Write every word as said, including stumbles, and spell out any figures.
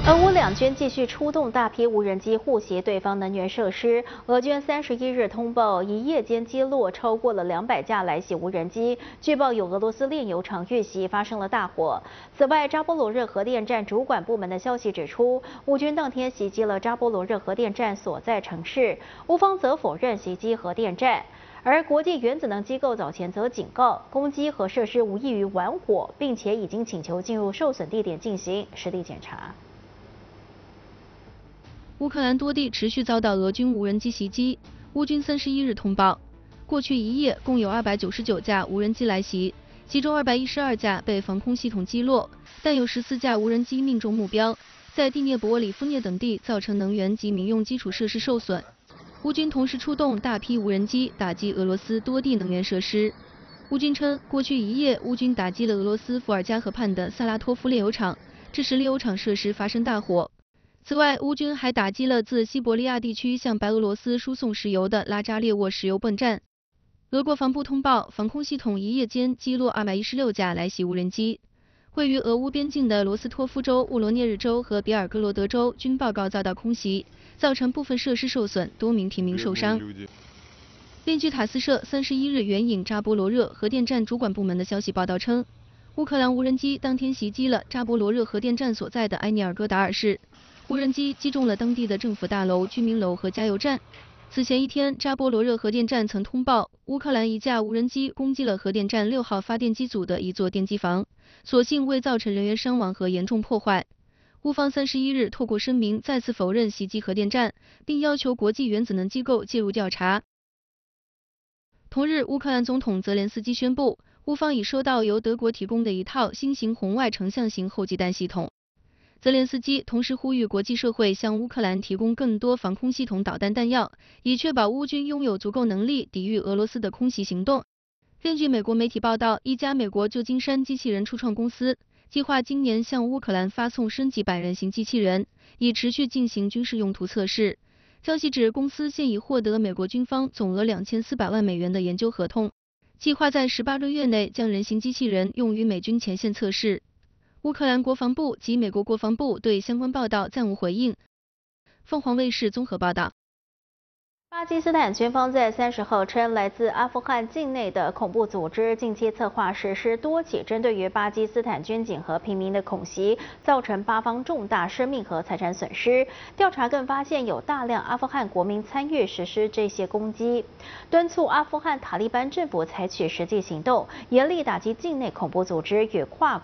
俄乌两军继续出动大批无人机护袭对方能源设施。俄军三十一日通报，一夜间击落超过了两百架来袭无人机。据报有俄罗斯炼油厂遇袭发生了大火。此外，扎波罗热核电站主管部门的消息指出，乌军当天袭击了扎波罗热核电站所在城市，乌方则否认袭击核电站。而国际原子能机构早前则警告，攻击核设施无异于玩火，并且已经请求进入受损地点进行实地检查。 乌克兰多地持续遭到俄军无人机袭击。乌军三十一日通报，过去一夜共有二百九十九架无人机来袭，其中二百一十二架被防空系统击落，但有十四架无人机命中目标，在第聂伯里夫涅等地造成能源及民用基础设施受损。乌军同时出动大批无人机打击俄罗斯多地能源设施。乌军称，过去一夜乌军打击了俄罗斯伏尔加河畔的萨拉托夫炼油厂，致使炼油厂设施发生大火。 此外，乌军还打击了自西伯利亚地区向白俄罗斯输送石油的拉扎列沃石油泵站。俄国防部通报，防空系统一夜间击落二百一十六架来袭无人机。位于俄乌边境的罗斯托夫州、乌罗涅日州和比尔格罗德州均报告遭到空袭，造成部分设施受损，多名平民受伤。另据塔斯社三十一日援引扎波罗热核电站主管部门的消息报道称，乌克兰无人机当天袭击了扎波罗热核电站所在的埃涅尔戈达尔市。 无人机击中了当地的政府大楼、居民楼和加油站。此前一天，扎波罗热核电站曾通报，乌克兰一架无人机攻击了核电站六号发电机组的一座电机房，所幸未造成人员伤亡和严重破坏。乌方三十一日透过声明再次否认袭击核电站，并要求国际原子能机构介入调查。同日，乌克兰总统泽连斯基宣布，乌方已收到由德国提供的一套新型红外成像型后继弹系统。 泽连斯基同时呼吁国际社会向乌克兰提供更多防空系统导弹弹药，以确保乌军拥有足够能力抵御俄罗斯的空袭行动。根据美国媒体报道，一家美国旧金山机器人初创公司计划今年向乌克兰发送升级版人形机器人，以持续进行军事用途测试。消息指，公司现已获得美国军方总额两千四百万美元的研究合同，计划在十八个月内将人形机器人用于美军前线测试。 乌克兰国防部及美国国防部对相关报道暂无回应。凤凰卫视综合报道。 巴基斯坦军方在三十号称，来自阿富汗境内的恐怖组织近期策划实施多起针对于巴基斯坦军警和平民的恐袭，造成巴方重大生命和财产损失。调查更发现有大量阿富汗国民参与实施这些攻击，敦促阿富汗塔利班政府采取实际行动，严厉打击境内恐怖组织与跨。